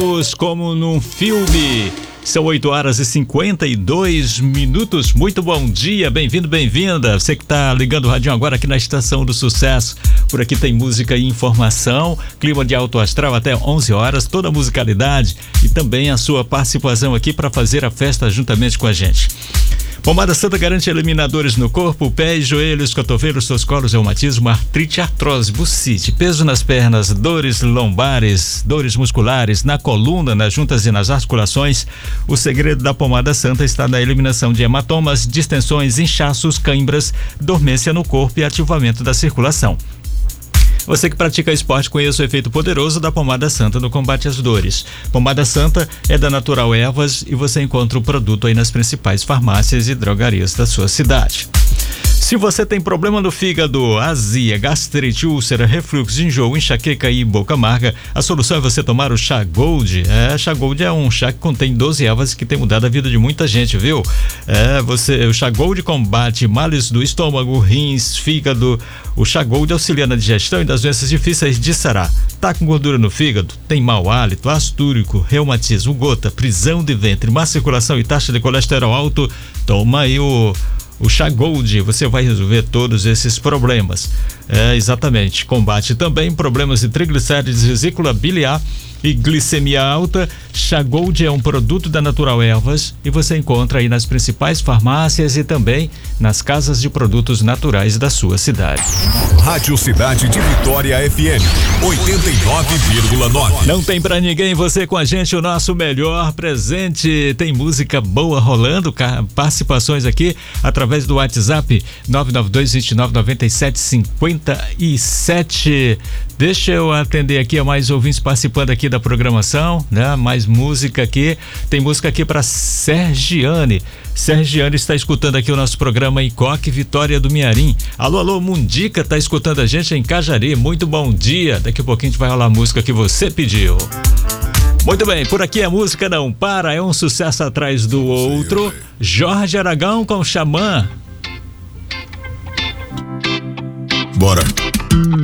Como num filme. São 8h52. Muito bom dia, bem-vindo, bem-vinda. Você que está ligando o radinho agora aqui na Estação do Sucesso. Por aqui tem música e informação, clima de alto astral até 11 horas, toda a musicalidade e também a sua participação aqui para fazer a festa juntamente com a gente. Pomada Santa garante eliminadores no corpo, pés, joelhos, cotovelos, torcicolos, reumatismo, artrite, artrose, bucite, peso nas pernas, dores lombares, dores musculares, na coluna, nas juntas e nas articulações. O segredo da Pomada Santa está na eliminação de hematomas, distensões, inchaços, cãibras, dormência no corpo e ativamento da circulação. Você que pratica esporte, conheça o efeito poderoso da Pomada Santa no combate às dores. Pomada Santa é da Natural Ervas e você encontra o produto aí nas principais farmácias e drogarias da sua cidade. Se você tem problema no fígado, azia, gastrite, úlcera, refluxo, enjoo, enxaqueca e boca amarga, a solução é você tomar o Chá Gold. Chá Gold é um chá que contém 12 ervas que tem mudado a vida de muita gente, viu? O Chá Gold combate males do estômago, rins, fígado. O Chá Gold auxilia na digestão e das doenças difíceis de sarar. Tá com gordura no fígado? Tem mau hálito, ácido úrico, reumatismo, gota, prisão de ventre, má circulação e taxa de colesterol alto? Toma aí o Chá Gold, você vai resolver todos esses problemas. Exatamente. Combate também problemas de triglicérides, vesícula biliar e glicemia alta. Chá Gold é um produto da Natural Ervas e você encontra aí nas principais farmácias e também nas casas de produtos naturais da sua cidade. Rádio Cidade de Vitória FM 89,9. Não tem pra ninguém, você com a gente, o nosso melhor presente. Tem música boa rolando, participações aqui através do WhatsApp 992-2997-57. Deixa eu atender aqui a mais ouvintes participando aqui da programação, né? Mais música aqui. Tem música aqui para Sergiane. Sergiane está escutando aqui o nosso programa em Coque, Vitória do Mearim. Alô, Mundica tá escutando a gente em Cajari. Muito bom dia. Daqui a pouquinho a gente vai rolar a música que você pediu. Muito bem, por aqui a música não para, é um sucesso atrás do outro. Jorge Aragão com Xamã. Bora.